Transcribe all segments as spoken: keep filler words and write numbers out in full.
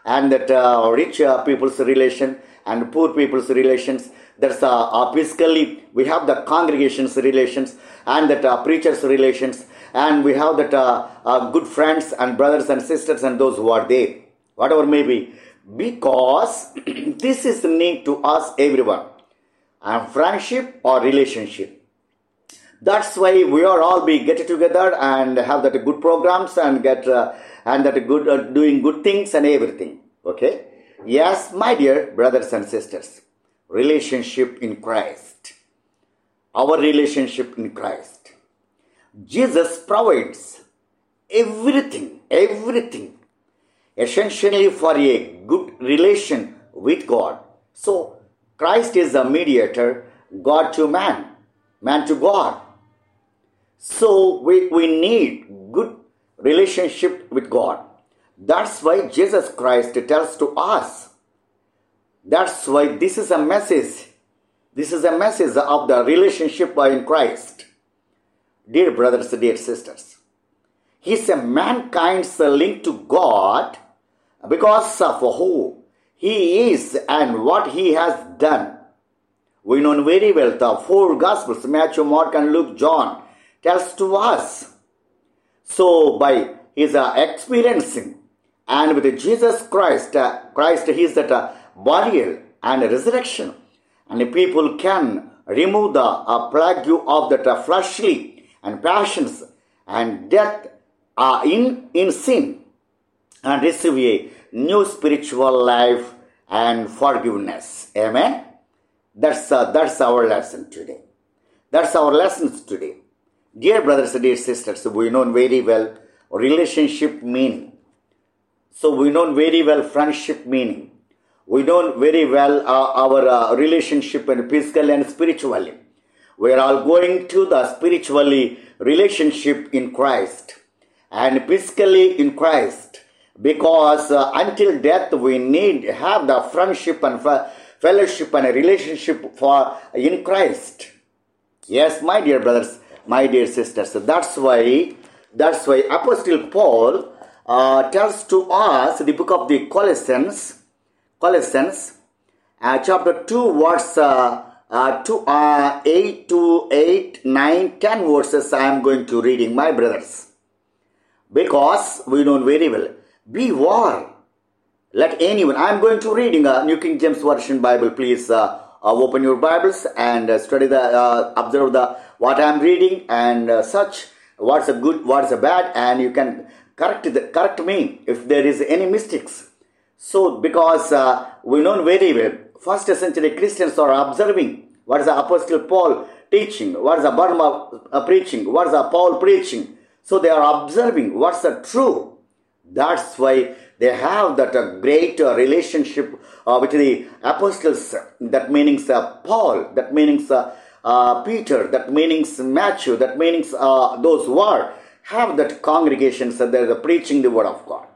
and that uh, rich uh, people's relation and poor people's relations. There's uh, uh, physically we have the congregation's relations and that uh, preachers' relations, and we have that uh, uh, good friends and brothers and sisters and those who are there, whatever may be, because this is the need to us everyone, and friendship or relationship. That's why we are all be get together and have that good programs and get uh, and that good uh, doing good things and everything. Okay, yes, my dear brothers and sisters, relationship in Christ, our relationship in Christ. Jesus provides everything, everything, essentially for a good relation with God. So Christ is the mediator, God to man, man to God. So we, we need good relationship with God. That's why Jesus Christ tells to us. That's why this is a message. This is a message of the relationship in Christ. Dear brothers, dear sisters, He's a mankind's link to God because of who He is and what He has done. We know very well the four Gospels, Matthew, Mark and Luke, John, tells to us. So by his uh, experiencing and with Jesus Christ, uh, Christ His that uh, burial and resurrection, and people can remove the uh, plague of that uh, fleshly and passions and death uh, in, in sin, and receive a new spiritual life and forgiveness. Amen. That's uh, that's our lesson today. That's our lessons today. Dear brothers and dear sisters, we know very well relationship meaning. So we know very well friendship meaning. We know very well uh, our uh, relationship and physical and spiritually. We are all going to the spiritually relationship in Christ and physically in Christ, because uh, until death we need have the friendship and fellowship and a relationship for in Christ. Yes, my dear brothers, my dear sisters. That's why, that's why Apostle Paul uh, tells to us the book of the Colossians, Colossians, uh, chapter two, verse uh, uh, two, uh, eight to eight, nine, ten verses. I am going to reading, my brothers, because we know very well. Be warned. Let anyone. I am going to reading a New King James Version Bible. Please uh, uh, open your Bibles and uh, study the, uh, observe the what I am reading and uh, such. What's a good, what's a bad, and you can correct the, correct me if there is any mistakes. So because uh, we know very well, first century Christians are observing what is the Apostle Paul teaching, what is the Burma uh, preaching, what is the Paul preaching. So they are observing what's the true. That's why they have that uh, great uh, relationship uh, with the apostles. That means uh, Paul, that means uh, uh, Peter, that means Matthew, that means uh, those who are have that congregations that they're preaching the word of God.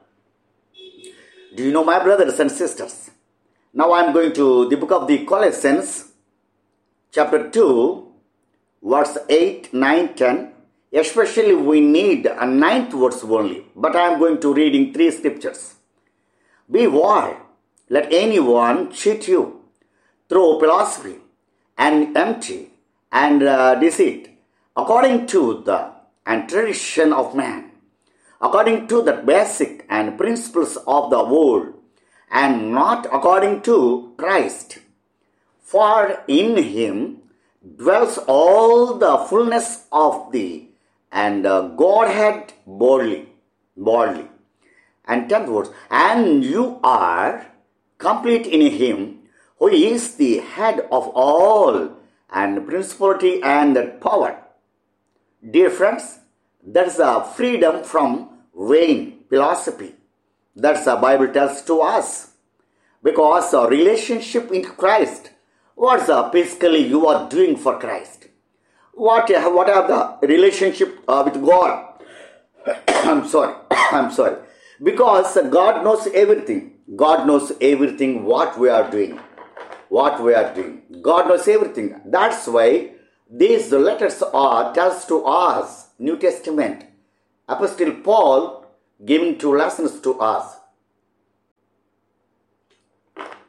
Do you know, my brothers and sisters? Now I'm going to the book of the Colossians, chapter two, verse eight, nine, ten. Especially we need a ninth verse only, but I am going to reading three scriptures. Be warned, let anyone cheat you through philosophy and empty and uh, deceit, according to the and tradition of man, according to the basic and principles of the world, and not according to Christ. For in him dwells all the fullness of the and uh, Godhead bodily, bodily. And tenth verse, and you are complete in him who is the head of all and principality and power. Dear friends, that's a freedom from vain philosophy. That's the Bible tells to us. Because a relationship in Christ, what's the physically you are doing for Christ? What, what are the relationship uh, with God? I'm sorry, I'm sorry. Because God knows everything. God knows everything what we are doing. What we are doing. God knows everything. That's why these letters are tells to us, New Testament. Apostle Paul giving two lessons to us.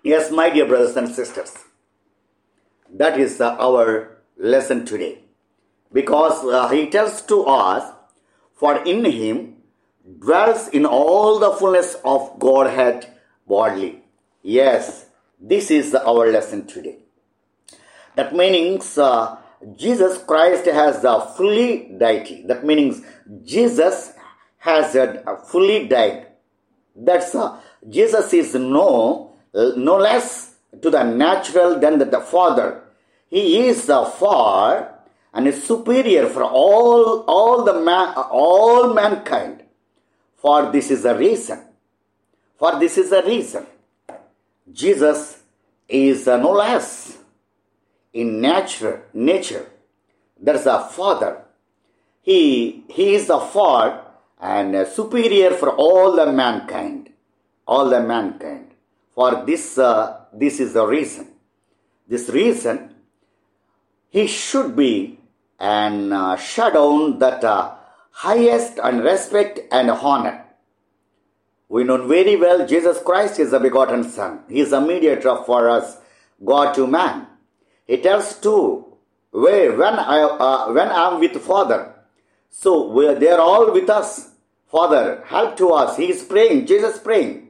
Yes, my dear brothers and sisters, that is uh, our lesson today. Because uh, he tells to us, for in him dwells in all the fullness of Godhead bodily. Yes, this is our lesson today. That means uh, Jesus Christ has the fully deity. That means Jesus has uh, fully died. That's uh, Jesus is no, no less to the natural than the, the Father. He is uh, far and is superior for all, all, the man, all mankind. For this is a reason. For this is a reason. Jesus is uh, no less in nature, nature. There's a Father. He, he is a far and uh, superior for all the mankind. All the mankind. For this, uh, this is the reason. This reason, he should be and uh, shut down that uh, highest and respect and honor. We know very well Jesus Christ is a begotten Son. He is a mediator for us, God to man. He tells too, where when I uh, when I am with Father, so we, they are all with us. Father, help to us. He is praying. Jesus praying.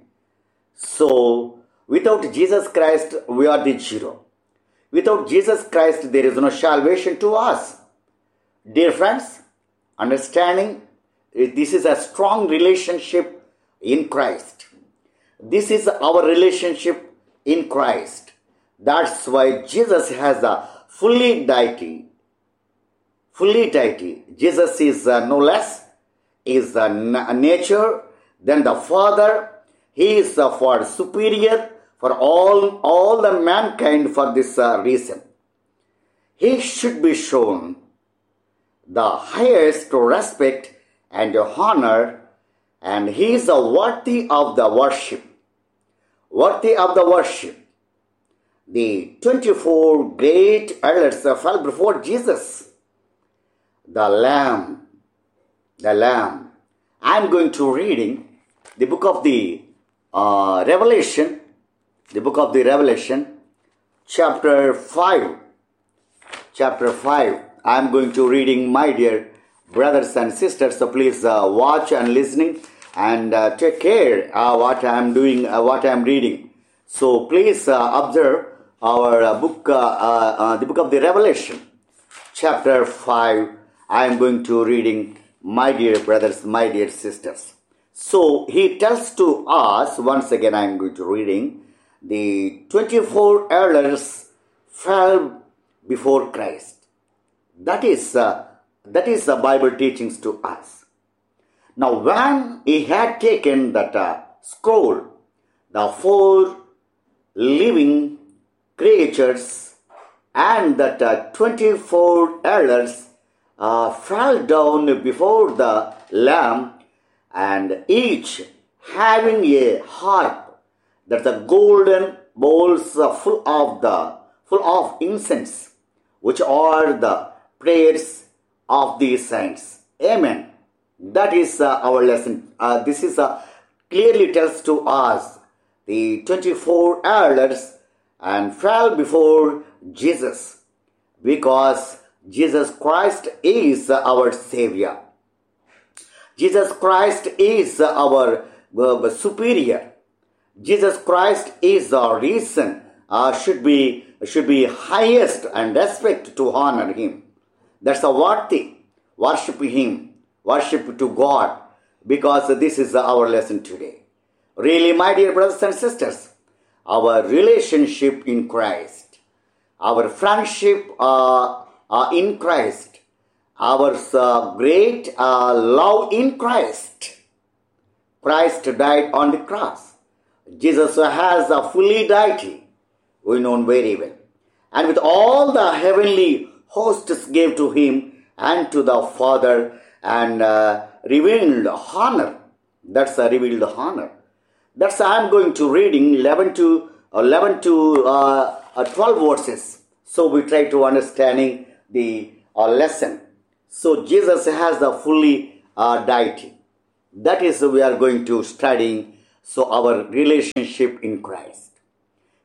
So without Jesus Christ, we are the zero. Without Jesus Christ, there is no salvation to us. Dear friends, understanding this is a strong relationship in Christ. This is our relationship in Christ. That's why Jesus has a fully deity. Fully deity. Jesus is uh, no less, is a uh, nature than the Father. He is uh, for superior for all, all the mankind for this uh, reason. He should be shown the highest respect and honor, and he is uh, worthy of the worship. Worthy of the worship. The twenty-four great elders fell before Jesus. The Lamb. The Lamb. I am going to reading the book of the uh, Revelation. The book of the Revelation. Chapter five. Chapter five. I am going to reading, my dear brothers and sisters. So please uh, watch and listening and uh, take care uh, what I am doing, uh, what I am reading. So please uh, observe our uh, book, uh, uh, uh, the book of the Revelation, chapter five. I am going to reading, my dear brothers, my dear sisters. So he tells to us, once again I am going to reading, the twenty-four elders fell before Christ. That is, uh, that is the Bible teachings to us. Now when he had taken that uh, scroll, the four living creatures and that uh, twenty-four elders uh, fell down before the Lamb, and each having a harp, that the golden bowls uh, full of the full of incense, which are the prayers of the saints. Amen. That is uh, our lesson. Uh, this is uh, clearly tells to us the twenty-four elders and fell before Jesus, because Jesus Christ is our Savior. Jesus Christ is our uh, superior. Jesus Christ is our reason. Uh, should be should be highest and respect to honor him. That's a worthy. Worship him. Worship to God. Because this is our lesson today. Really, my dear brothers and sisters, our relationship in Christ, our friendship uh, uh, in Christ, our uh, great uh, love in Christ. Christ died on the cross. Jesus has a fully deity. We know very well. And with all the heavenly hosts gave to him and to the Father and uh, revealed honor. That's a revealed honor. That's I am going to reading eleven to eleven to uh, uh, twelve verses. So we try to understanding the uh, lesson. So Jesus has the fully uh, deity. That is we are going to studying. So our relationship in Christ.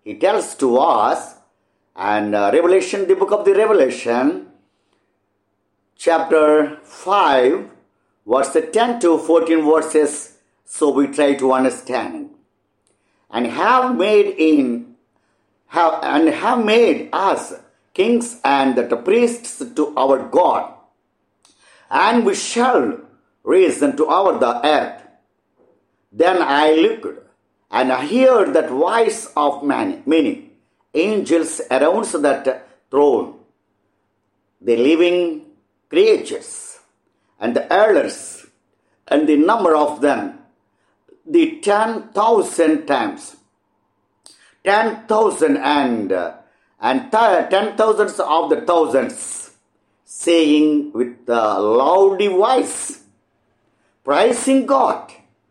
he tells to us, and uh, Revelation, the book of the Revelation, chapter five, verse ten to fourteen verses, so we try to understand. And have made in have and have made us kings and the priests to our God, and we shall raise unto our the earth. Then I looked, and I heard that voice of many, many angels around that throne, the living creatures, and the elders, and the number of them, the ten thousand times, ten thousand and uh, and th- ten thousands of the thousands, saying with a loud voice, praising God,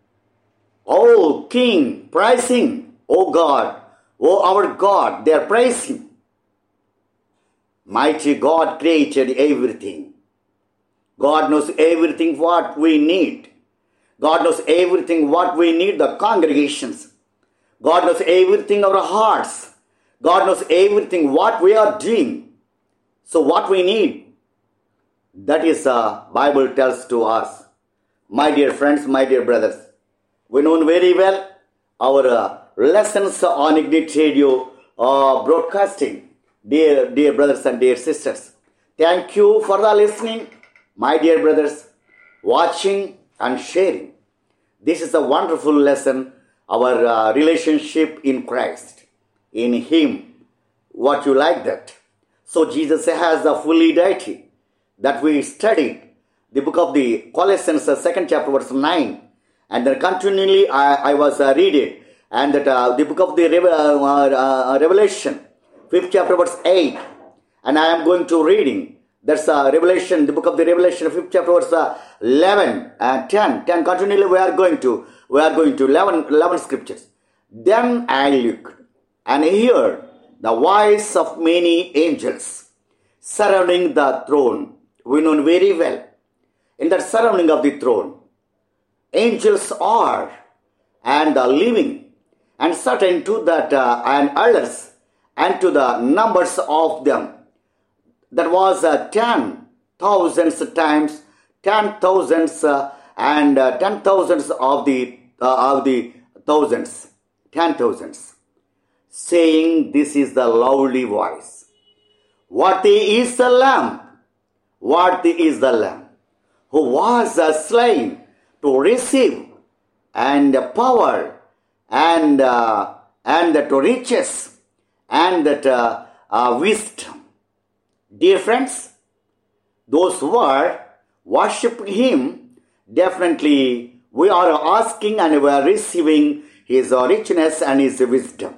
O King, praising, O God, O our God, they are praising. Mighty God created everything. God knows everything what we need. God knows everything what we need, the congregations. God knows everything our hearts. God knows everything what we are doing. So what we need, that is uh, Bible tells to us. My dear friends, my dear brothers, we know very well our uh, lessons on Ignite Radio uh, broadcasting. Dear, dear brothers and dear sisters, thank you for the listening, my dear brothers, watching and sharing. This is a wonderful lesson, our uh, relationship in Christ, in Him. What you like that? So Jesus has the fully deity that we studied. The book of the Colossians, uh, second chapter, verse nine. And then continually I, I was uh, reading. And that uh, the book of the Re- uh, uh, Revelation, fifth chapter, verse eight. And I am going to reading. That's uh, Revelation, the book of the Revelation, fifth chapter, verse uh, eleven and ten. ten. Continually we are going to, we are going to eleven, eleven scriptures. Then I looked and heard the voice of many angels surrounding the throne. We know very well. In the surrounding of the throne, angels are and the living, and certain to that uh, and elders, and to the numbers of them. That was uh, ten thousands times, ten thousands uh, and uh, ten thousands of the uh, of the thousands, ten thousands, saying, "This is the lovely voice. Worthy is the Lamb, worthy is the Lamb, who was uh, slain to receive and power and uh, and that riches and that uh, uh, wisdom." Dear friends, those who are worshiping Him, definitely we are asking and we are receiving His richness and His wisdom.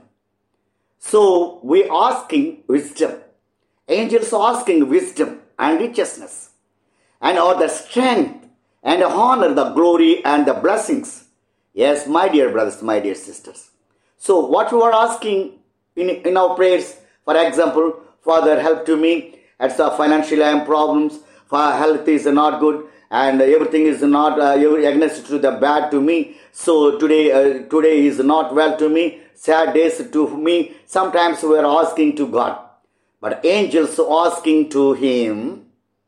So we asking wisdom. Angels asking wisdom and righteousness, and all the strength and honor, the glory and the blessings. Yes, my dear brothers, my dear sisters. So what we are asking in, in our prayers, for example, Father, help to me. It's a financial I am problems. Health is not good, and everything is not uh, against to the bad to me. So today, uh, today is not well to me. Sad days to me. Sometimes we are asking to God, but angels asking to Him,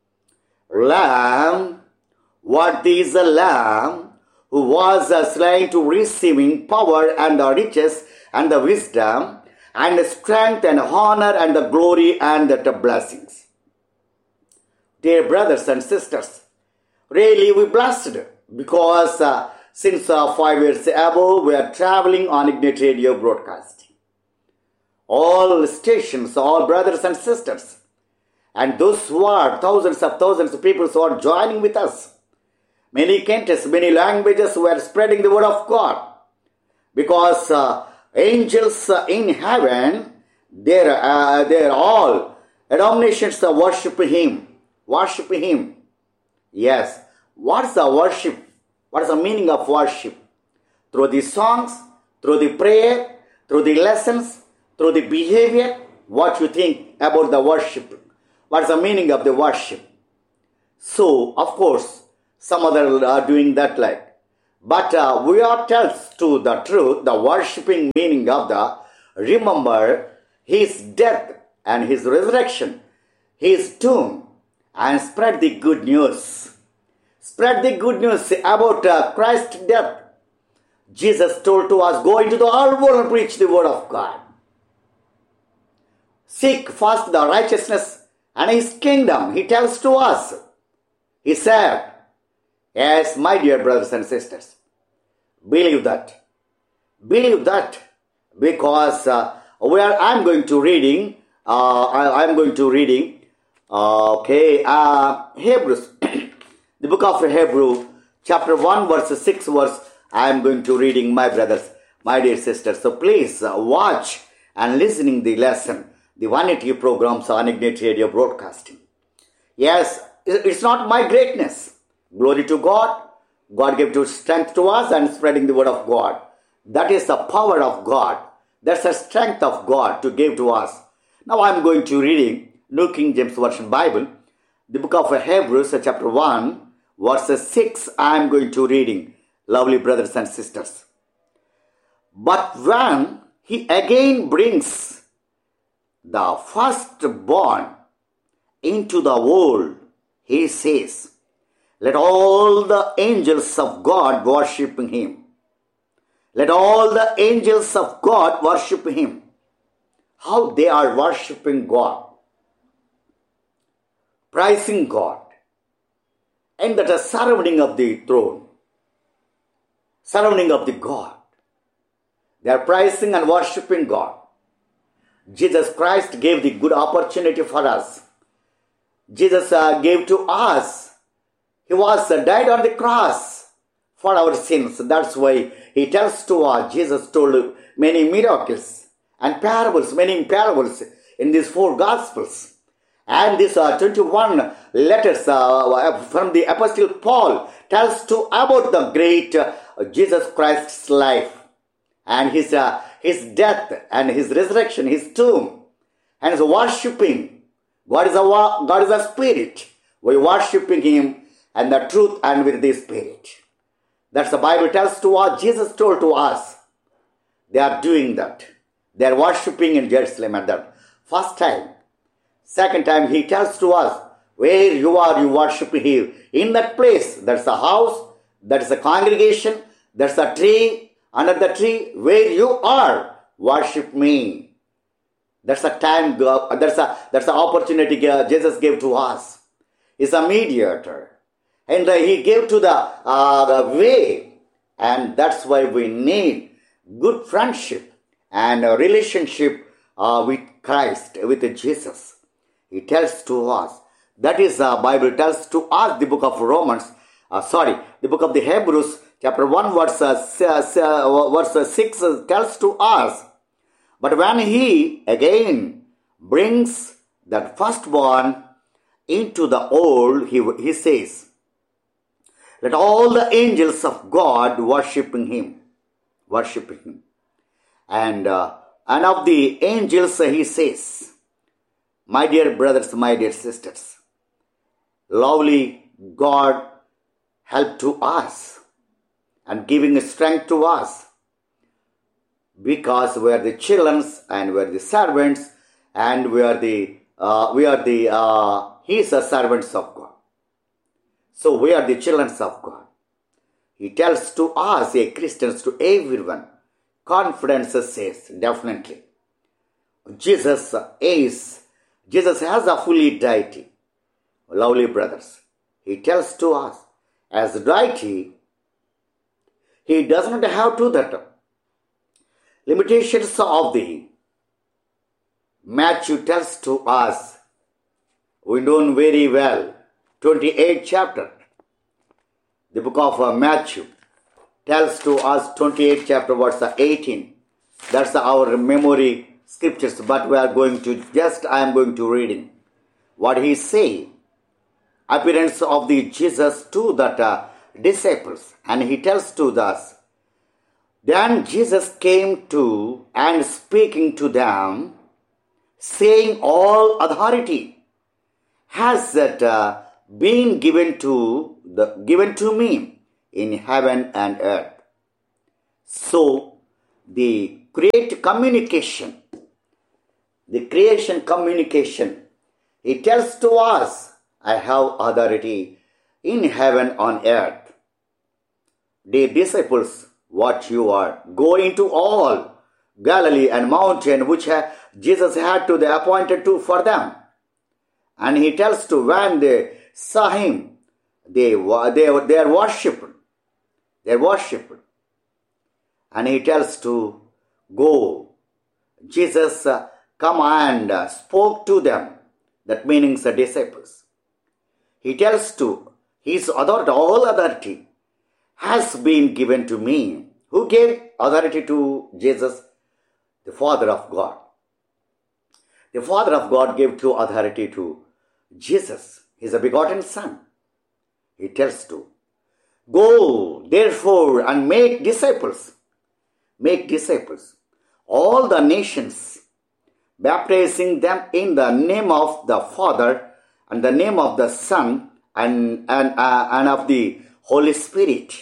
Lamb, what is the Lamb who was uh, slain to receiving power and the riches and the wisdom and the strength and honor and the glory and the blessings. Dear brothers and sisters, really we blessed because uh, since uh, five years ago we are traveling on Ignite Radio broadcasting. All stations, all brothers and sisters, and those who are thousands of thousands of people who are joining with us. Many countries, many languages were spreading the word of God. Because uh, angels uh, in heaven, they're, uh, they're all denominations uh, worship Him. Worship Him. Yes. What's the worship? What is the meaning of worship? Through the songs, through the prayer, through the lessons, through the behavior. What you think about the worship? What is the meaning of the worship? So, of course, some other are doing that like. But uh, we are tells to the truth, the worshipping meaning of the remember his death and his resurrection, his tomb, and spread the good news. Spread the good news about uh, Christ's death. Jesus told to us, go into the whole world and preach the word of God. Seek first the righteousness and his kingdom. He tells to us. He said, yes, my dear brothers and sisters, believe that. Believe that because uh, where I'm going to reading, uh, I, I'm going to reading, uh, okay, uh, Hebrews, the book of Hebrew, chapter one, verse six, verse, I'm going to reading, my brothers, my dear sisters. So please uh, watch and listening the lesson, the one eighty programs on Ignite Radio Broadcasting. Yes, it's not my greatness. Glory to God. God gave to strength to us and spreading the word of God. That is the power of God. That's the strength of God to give to us. Now I'm going to reading New King James Version Bible, the book of Hebrews, chapter one, verse six. I'm going to reading, lovely brothers and sisters. But when he again brings the firstborn into the world, he says, let all the angels of God worship him. Let all the angels of God worship him. How they are worshiping God. Praising God. And that is surrounding of the throne. Surrounding of the God. They are praising and worshiping God. Jesus Christ gave the good opportunity for us. Jesus uh, gave to us. He was uh, died on the cross for our sins. That's why he tells to us, Jesus told many miracles and parables, many parables in these four Gospels. And these uh, twenty-one letters uh, from the Apostle Paul tells to about the great uh, Jesus Christ's life and his, uh, his death and his resurrection, his tomb, and his worshipping. God is a, God is a spirit. We are worshipping him and the truth and with the spirit. That's the Bible tells to us. Jesus told to us. They are doing that. They are worshipping in Jerusalem at that first time. Second time he tells to us, where you are, you worship here. In that place, that's a house, that's a congregation, that's a tree, under the tree, where you are, worship me. That's a time, that's a that's an opportunity Jesus gave to us. He's a mediator. And he gave to the, uh, the way. And that's why we need good friendship and a relationship uh, with Christ, with Jesus. He tells to us. That is, the uh, Bible tells to us, the book of Romans, uh, sorry, the book of the Hebrews, chapter one, verse, uh, verse six uh, tells to us. But when he again brings that firstborn into the old, he, he says, let all the angels of God worshiping him. Worshiping him. And, uh, and of the angels uh, he says, my dear brothers, my dear sisters, lovely God help to us and giving strength to us because we are the children and we are the servants and we are the, uh, we are the, uh, he is the servants of God. So we are the children of God. He tells to us, a Christians, to everyone, confidence says, definitely. Jesus is, Jesus has a fully deity. Lovely brothers. He tells to us, as deity, he does not have to that limitations of the Matthew tells to us, we know very well, twenty-eighth chapter. The book of uh, Matthew tells to us twenty-eighth chapter verse eighteen. That's our memory scriptures, but we are going to, just I am going to reading. What he say, appearance of the Jesus to that uh, disciples, and he tells to us, then Jesus came to and speaking to them, saying all authority has that uh, been given to the given to me in heaven and earth. So the great communication. The creation communication. He tells to us, I have authority in heaven on earth. Dear disciples, what you are, go into all Galilee and mountain which Jesus had to the appointed to for them. And he tells to when they saw him, they, they, they are worshipped. They are worshipped. And he tells to go. Jesus uh, come and uh, spoke to them. That means the disciples. He tells to his authority, all authority has been given to me. Who gave authority to Jesus? The Father of God. The Father of God gave to authority to Jesus, his begotten Son. He tells to go, therefore, and make disciples. Make disciples. All the nations, baptizing them in the name of the Father and the name of the Son and, and, uh, and of the Holy Spirit.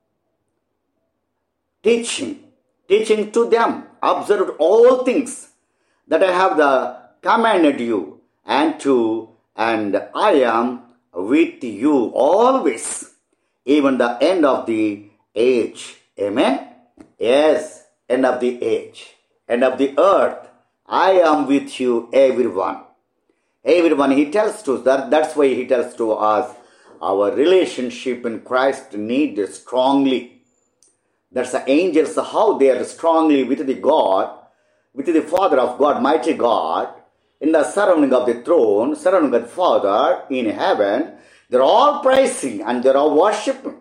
Teaching, teaching to them, observe all things that I have the commanded you, and to, and I am with you always, even the end of the age. Amen? Yes, end of the age, end of the earth. I am with you, everyone. Everyone, he tells to us, that, that's why he tells to us, our relationship in Christ needs strongly. That's the angels, how they are strongly with the God, with the Father of God, mighty God, in the surrounding of the throne, surrounding of the Father in heaven. They're all praising and they're all worshipping.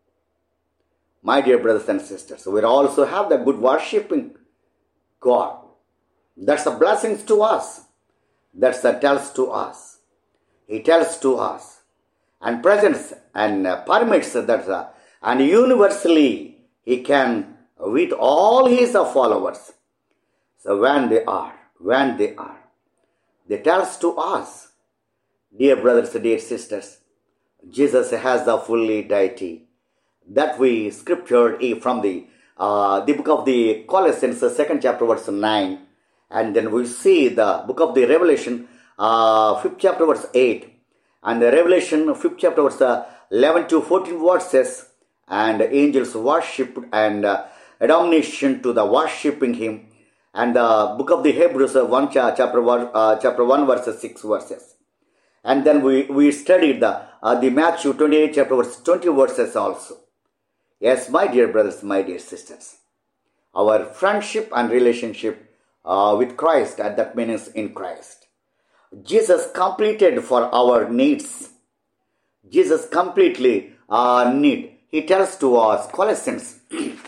My dear brothers and sisters, we also have the good worshipping God. That's a blessing to us. That's a tells to us. He tells to us and presents and uh, permits that uh, and universally he can with all his followers. So when they are, when they are, they tells to us, dear brothers, dear sisters, Jesus has the fully deity. That we scriptured from the uh, the book of the Colossians, the second chapter, verse nine, and then we see the book of the Revelation, uh, fifth chapter, verse eight, and the Revelation, fifth chapter, verse uh, eleven to fourteen verses, and angels worshipped and uh, admonition to the worshipping him, and the book of the Hebrews, uh, one cha- chapter one, uh, chapter one, verses six verses, and then we we studied the uh, the Matthew twenty-eight chapter, verse twenty verses also. Yes, my dear brothers, my dear sisters, our friendship and relationship uh, with Christ, and that means in Christ. Jesus completed for our needs. Jesus completely uh, need. He tells to us, Colossians.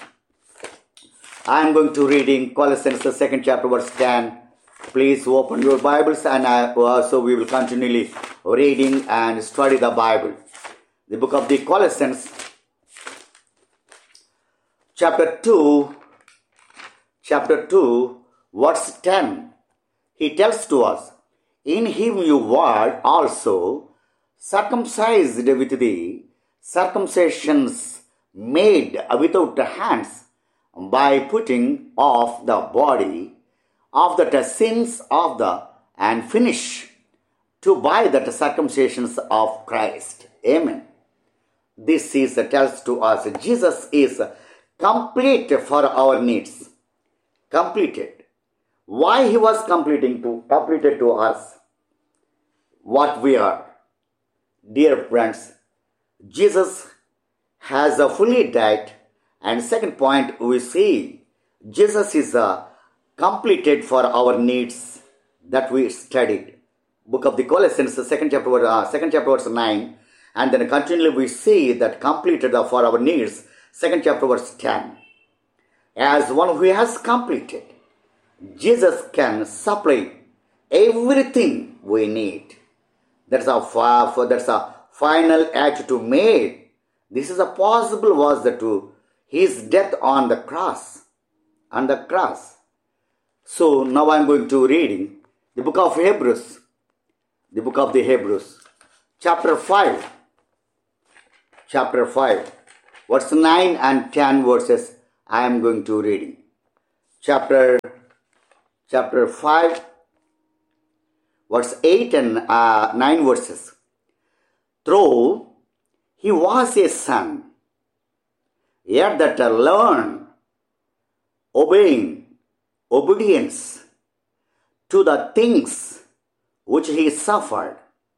I am going to reading Colossians, the second chapter, verse ten. Please open your Bibles, and I, uh, so we will continually reading and study the Bible. The book of the Colossians, chapter two, chapter two, verse ten. He tells to us, in him you were also circumcised with the circumcisions made without hands, by putting off the body of the sins of the and finish to by the circumcisions of Christ. Amen. This is tells to us Jesus is complete for our needs. Completed. Why he was completing to completed to us what we are. Dear friends, Jesus has a fully died. And second point, we see Jesus is uh, completed for our needs that we studied. Book of the Colossians, the second chapter, uh, second chapter, verse nine, and then continually we see that completed for our needs. Second chapter, verse ten. As one who has completed, Jesus can supply everything we need. That's a for that's a final act to made. This is a possible was that to his death on the cross, on the cross. So now I'm going to reading the book of Hebrews, the book of the Hebrews, chapter five, chapter five, verse nine and ten verses. I am going to reading. chapter, chapter five, verse eight and uh, nine verses. Though he was a son, yet that learned obeying, obedience to the things which he suffered,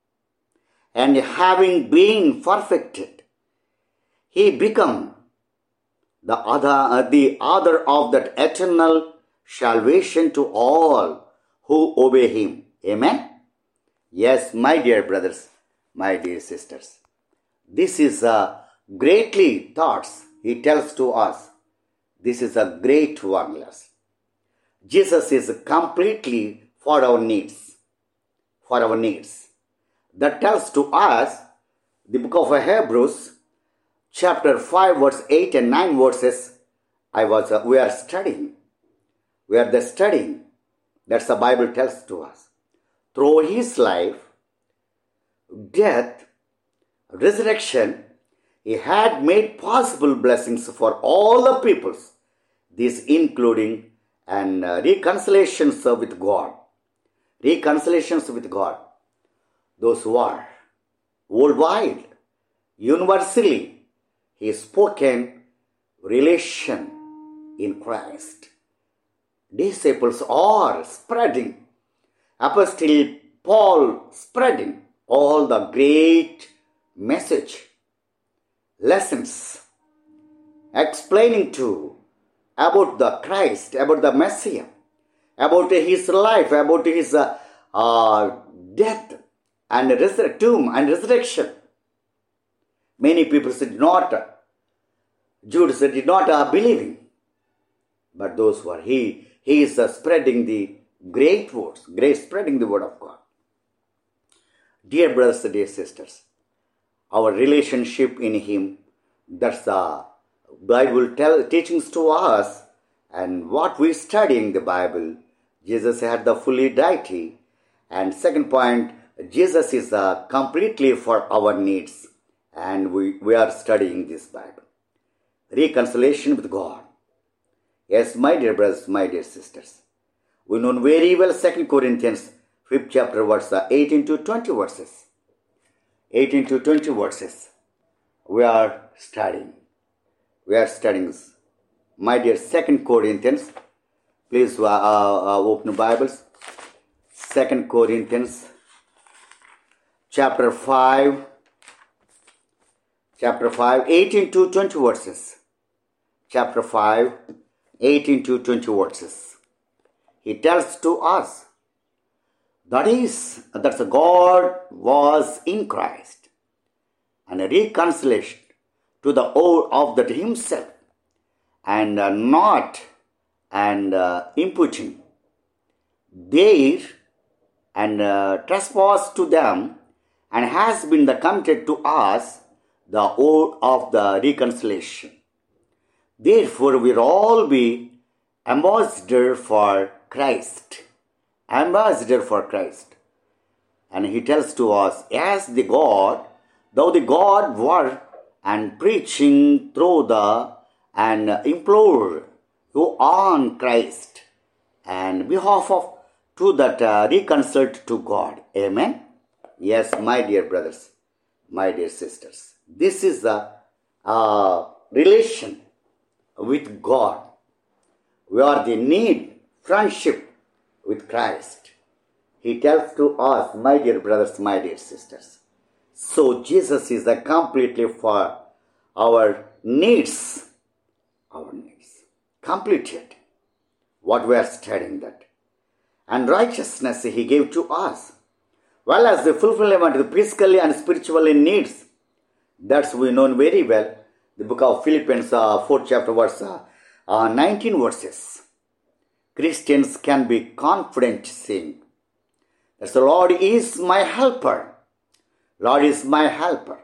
and having been perfected, he become the other, uh, the author of that eternal salvation to all who obey him. Amen? Yes, my dear brothers, my dear sisters. This is a greatly thoughts he tells to us. This is a great one lesson. Jesus is completely for our needs. For our needs. That tells to us the book of Hebrews, chapter five, verse eight and nine verses. I was uh, we are studying. We are the studying. That's the Bible tells to us. Through his life, death, resurrection, he had made possible blessings for all the peoples. This including and uh, reconciliations with God. Reconciliations with God. Those who are worldwide, universally, he spoken relation in Christ. Disciples are spreading. Apostle Paul spreading all the great message, lessons, explaining to about the Christ, about the Messiah, about his life, about his uh, uh, death and resur- tomb and resurrection. Many people did not, uh, Jews did not uh, believing, but those who are he, he is uh, spreading the great words, great spreading the word of God. Dear brothers and dear sisters, our relationship in him, that's the Bible tell, teachings to us, and what we study in the Bible. Jesus had the fully deity, and second point, Jesus is uh, completely for our needs, and we, we are studying this Bible. Reconciliation with God. Yes, my dear brothers, my dear sisters, we know very well Second Corinthians fifth chapter verse eighteen to twenty verses. eighteen to twenty verses. We are studying. We are studying. My dear Second Corinthians, please uh, uh, open the Bibles. Second Corinthians chapter five, chapter five, eighteen to twenty verses. Chapter five, eighteen to twenty verses. He tells to us, that is, that God was in Christ, and a reconciliation to the old of that himself, and uh, not and uh, imputing their and uh, trespass to them, and has been the committed to us the oath of the reconciliation. Therefore, we all be ambassador for Christ. Ambassador for Christ. And he tells to us, as the God, though the God were and preaching through the and implore you on Christ and behalf of to that uh, reconciled to God. Amen. Yes, my dear brothers, my dear sisters, this is the uh, relation with God. We are the need friendship with Christ. He tells to us, my dear brothers, my dear sisters. So Jesus is the completely for our needs. Our needs. Completed. What we are studying that. And righteousness he gave to us. Well as the fulfillment of the physically and spiritually needs. That's we know very well. The book of Philippians, uh, fourth chapter, verse uh, uh, nineteen verses. Christians can be confident saying, that the Lord is my helper. Lord is my helper.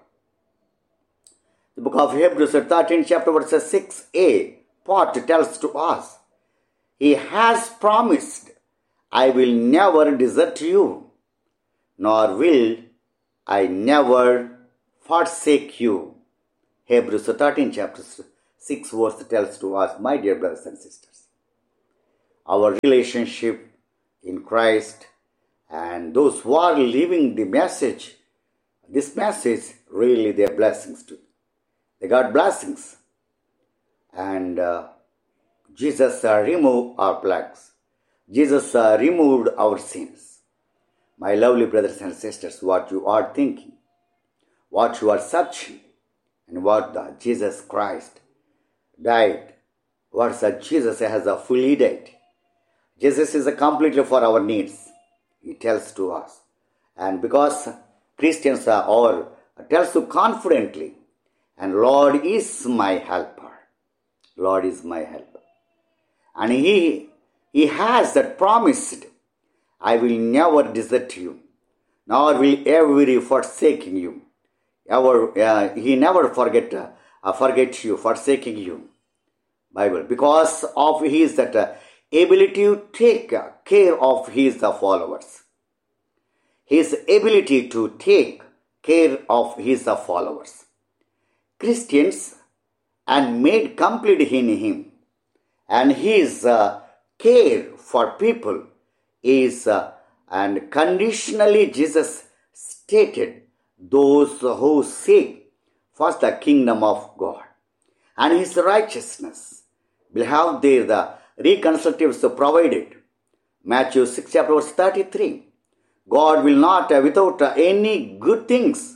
The book of Hebrews, thirteenth chapter, verse six a, part tells to us, He has promised, I will never desert you, nor will I never forsake you. Hebrews thirteenth chapter, six verse tells to us, my dear brothers and sisters. our relationship in Christ, and those who are living the message, this message, really they are blessings too. They got blessings. And uh, Jesus uh, removed our plagues. Jesus uh, removed our sins. My lovely brothers and sisters, what you are thinking, what you are searching, and what the Jesus Christ died, what the Jesus has a fully died. Jesus is a completely for our needs. He tells to us. And because Christians are all tells you confidently, and Lord is my helper. Lord is my helper. And He, he has that promised, I will never desert you, nor will ever forsaking you. Ever, uh, he never forget, uh, forget you, forsaking you. Bible. Because of His that uh, ability to take care of His uh, followers. His ability to take care of His uh, followers. Christians and made complete in Him, and His uh, care for people is uh, and conditionally Jesus stated those who seek first the kingdom of God and His righteousness will have there the reconciliatives provided. Matthew six chapter verse thirty-three. God will not uh, without uh, any good things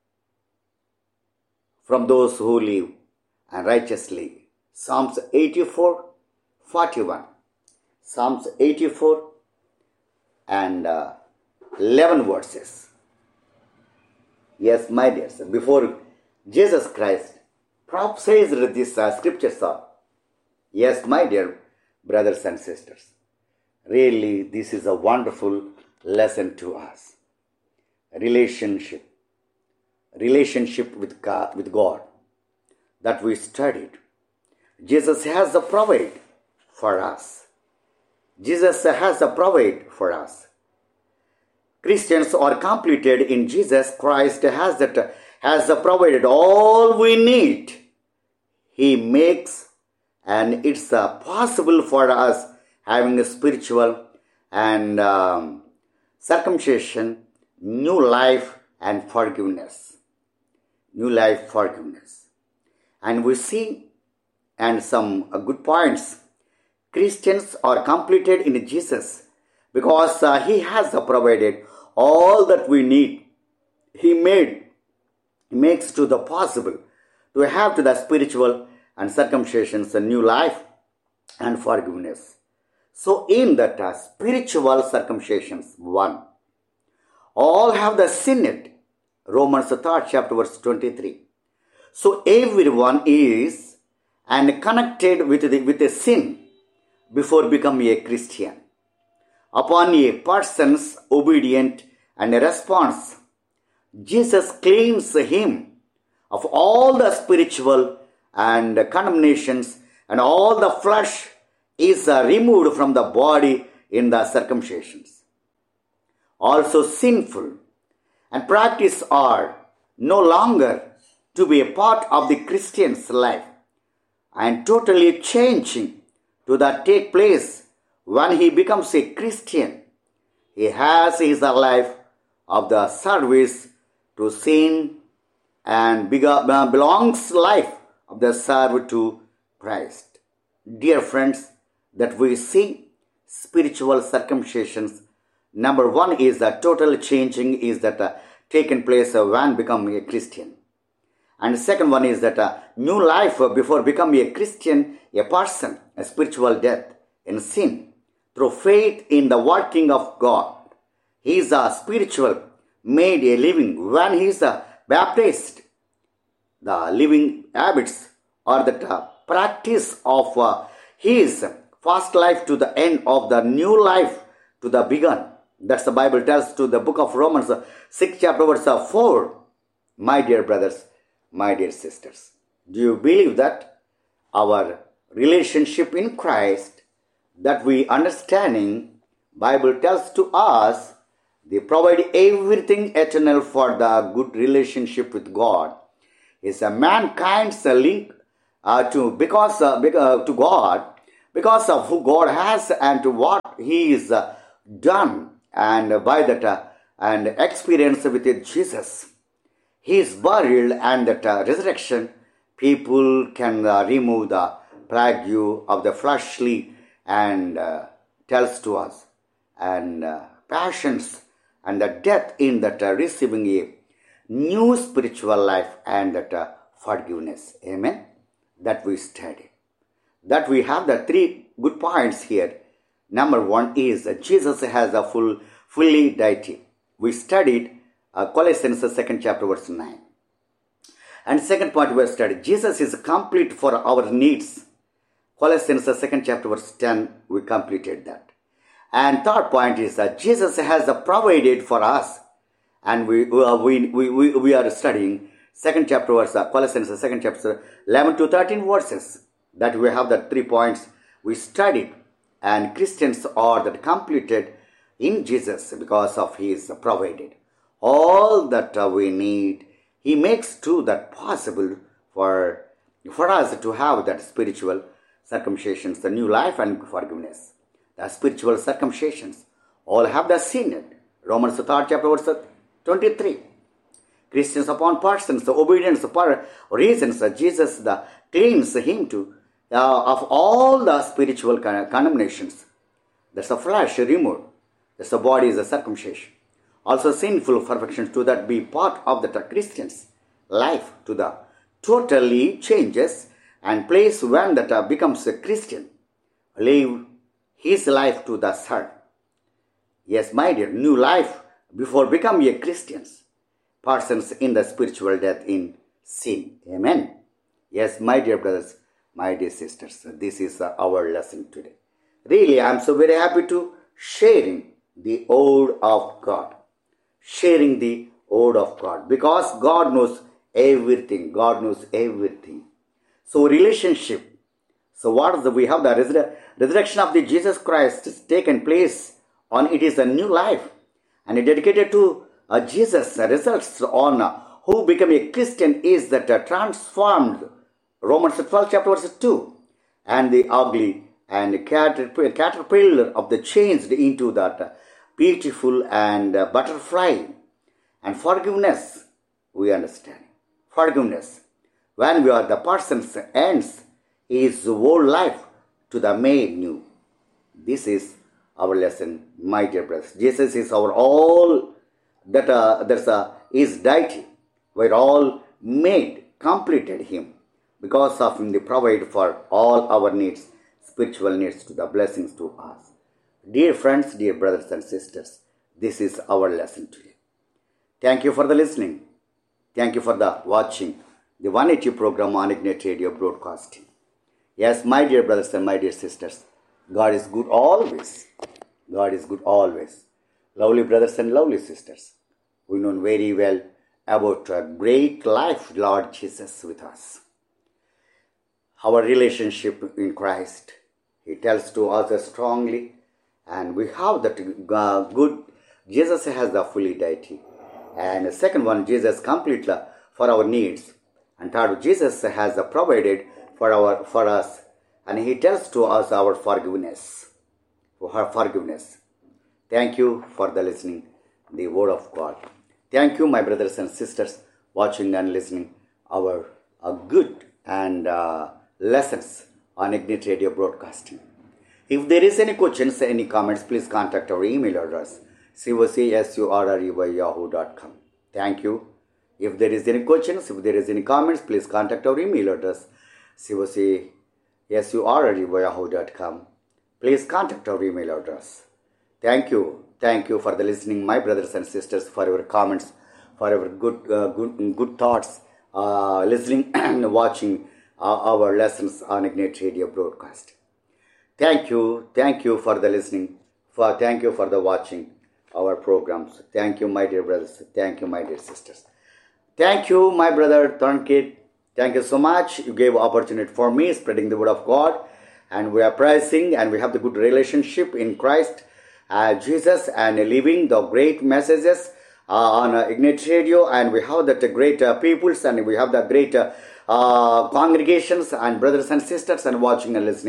from those who live and righteously. Psalms eighty-four, forty-one. Psalms eighty-four and uh, eleven verses. Yes, my dear sir, before Jesus Christ prophesied these uh, scriptures are. Yes, my dear brothers and sisters. Really, this is a wonderful lesson to us. Relationship. Relationship with God, with God that we studied. Jesus has a provide for us. Jesus has a provide for us. Christians are completed in Jesus Christ has that has provided all we need. He makes, and it's uh, possible for us having a spiritual and um, circumcision, new life and forgiveness. New life, forgiveness. And we see, and some uh, good points, Christians are completed in Jesus because uh, He has uh, provided all that we need. He made, He makes to the possible to have to the spiritual and circumcisions a new life and forgiveness. So in that uh, spiritual circumcisions, one, all have the sinned. Romans third chapter verse twenty-three. So everyone is and connected with the, with a sin before becoming a Christian. Upon a person's obedient and a response, Jesus claims him of all the spiritual and condemnations, and all the flesh is uh, removed from the body in the circumcisions. Also sinful and practice are no longer to be a part of the Christian's life, and totally changing to that take place when he becomes a Christian. He has his life of the service to sin and belongs life of the serve to Christ. Dear friends, that we see spiritual circumcisions. Number one is that total changing is that uh, taken place uh, when becoming a Christian. And second one is that uh, new life uh, before becoming a Christian, a person, a spiritual death in sin through faith in the working of God. He is a spiritual made a living when he is uh, baptized. The living habits or the uh, practice of uh, his first life to the end of the new life to the begun. That's the Bible tells to the book of Romans, uh, six chapter verse uh, four. My dear brothers, my dear sisters, do you believe that our relationship in Christ, that we understanding, Bible tells to us, they provide everything eternal for the good relationship with God. Is a mankind's link uh, to because uh, uh, to God because of who God has and what He is uh, done, and by that uh, and experience with Jesus, His burial and that uh, resurrection, people can uh, remove the plague of the fleshly and uh, tells to us and uh, passions and the death in that uh, receiving a new spiritual life and that uh, forgiveness. Amen. That we study. That we have the three good points here. Number one is that Jesus has a full, fully deity. We studied uh, Colossians second chapter verse nine. And second point we have studied, Jesus is complete for our needs. Colossians second chapter verse ten, we completed that. And third point is that Jesus has uh, provided for us. And we uh, we, we, we, we are studying second chapter verse, uh, Colossians second chapter eleven to thirteen verses. That we have the three points we studied. And Christians are that completed in Jesus because of His provided. All that uh, we need, He makes true that possible for, for us to have that spiritual circumcisions, the new life and forgiveness. The spiritual circumcisions all have the sin it. Romans third chapter verse twenty-three. Christians upon persons, the obedience for reasons that Jesus the cleans him to uh, of all the spiritual condemnations. That's the flesh removed. That's the body is a circumcision. Also sinful perfections to that be part of the Christian's life to the totally changes and place when that uh, becomes a Christian. Live his life to the Son. Yes, my dear, new life before becoming a Christian. Persons in the spiritual death in sin. Amen. Yes, my dear brothers, my dear sisters, this is uh, our lesson today. Really, I am so very happy to sharing the word of God. Sharing the word of God. Because God knows everything. God knows everything. So relationship. So what is the, we have the resur- resurrection of the Jesus Christ is taken place on it is a new life. And it dedicated to uh, Jesus. Uh, results on uh, who become a Christian is that uh, transformed. Romans twelve chapter verse two. And the ugly and caterpillar, caterpillar of the changed into that uh, beautiful and uh, butterfly. And forgiveness, we understand. Forgiveness. When we are the person's ends, his whole life to the made new. This is our lesson, my dear brothers. Jesus is our all that uh, that's uh, is deity. We're all made, completed him. Because of him, they provide for all our needs, spiritual needs to the blessings to us. Dear friends, dear brothers and sisters, this is our lesson today. Thank you for the listening. Thank you for the watching the one eighty program on Ignite Radio Broadcasting. Yes, my dear brothers and my dear sisters, God is good always. God is good always. Lovely brothers and lovely sisters, we know very well about a great life, Lord Jesus, with us. Our relationship in Christ, He tells to us strongly, and we have that uh, good. Jesus has the fully deity. And the second one, Jesus completely for our needs. And third, Jesus has provided for our for us, and He tells to us our forgiveness, for her forgiveness. Thank you for the listening, the word of God. Thank you, my brothers and sisters, watching and listening our uh, good and uh, lessons on Ignite Radio Broadcasting. If there is any questions, any comments, please contact our email address, c o c s u r r e y yahoo dot com. Thank you. If there is any questions, if there is any comments, please contact our email address, c o c s u r r e y yahoo dot com. Please contact our email address. Thank you. Thank you for the listening, my brothers and sisters, for your comments, for your good, uh, good, good thoughts, uh, listening and watching uh, our lessons on Ignite Radio Broadcast. Thank you. Thank you for the listening. For thank you for the watching our programs. Thank you, my dear brothers. Thank you, my dear sisters. Thank you, my brother Turnkit. Thank you so much. You gave opportunity for me spreading the word of God, and we are praising, and we have the good relationship in Christ, uh, Jesus, and living the great messages uh, on uh, Ignite Radio, and we have that uh, great uh, peoples, and we have the great uh, uh, congregations and brothers and sisters, and watching and listening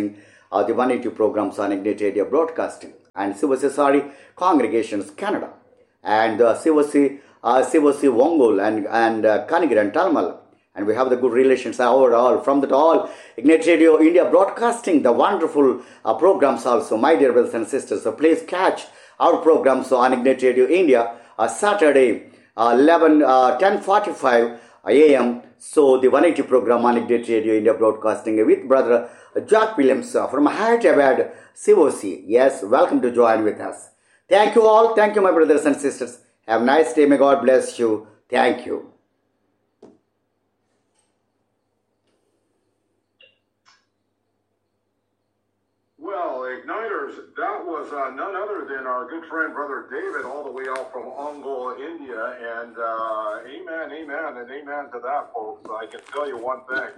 uh, the one eighty programs on Ignite Radio Broadcasting, and Sivasi Sari Congregations Canada, and uh, Sivasi uh, Sivasi Wongol and and uh, Kanigir and Talmal. And we have the good relations overall from that all Ignite Radio India Broadcasting, the wonderful uh, programs also, my dear brothers and sisters. So please catch our programs on Ignite Radio India uh, Saturday uh, eleven uh, ten forty-five a m. So the one eighty program on Ignite Radio India Broadcasting with brother Jack Williams uh, from Hyderabad, C O C. Yes, welcome to join with us. Thank you all. Thank you, my brothers and sisters. Have a nice day. May God bless you. Thank you. Well, Igniters, that was uh, none other than our good friend, Brother David, all the way out from Ongole, India. And uh, amen, amen, and amen to that, folks. I can tell you one thing.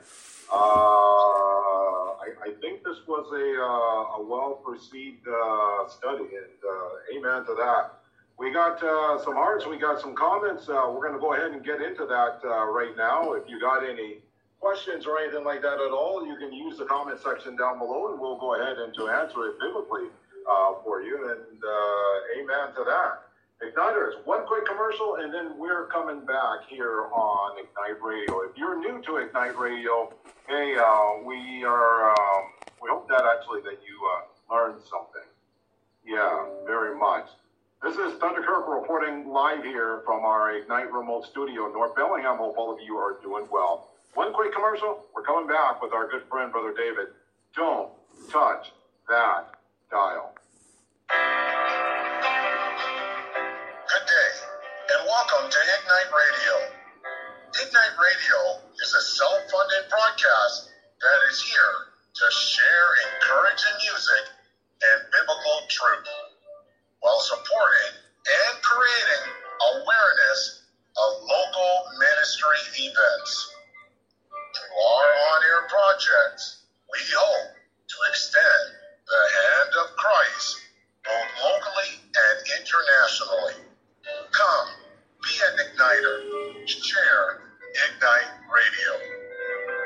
Uh, I, I think this was a, uh, a well-perceived uh, study, and uh, amen to that. We got uh, some hearts, we got some comments. Uh, we're going to go ahead and get into that uh, right now. If you got any questions or anything like that at all, you can use the comment section down below, and we'll go ahead and to answer it biblically uh, for you. And uh, amen to that. Igniters, one quick commercial, and then we're coming back here on Ignite Radio. If you're new to Ignite Radio, hey, uh, we are. Um, we hope that actually that you uh, learned something. Yeah, very much. This is Thunder Kirk reporting live here from our Ignite Remote Studio in North Bellingham. Hope all of you are doing well. One quick commercial, we're coming back with our good friend, Brother David. Don't touch that dial. Good day, and welcome to Ignite Radio. Ignite Radio is a self-funded broadcast that is here to share encouraging music and biblical truth, while supporting and creating awareness of local ministry events. Through our on-air projects, we hope to extend the hand of Christ both locally and internationally. Come, be an igniter. Share Ignite Radio.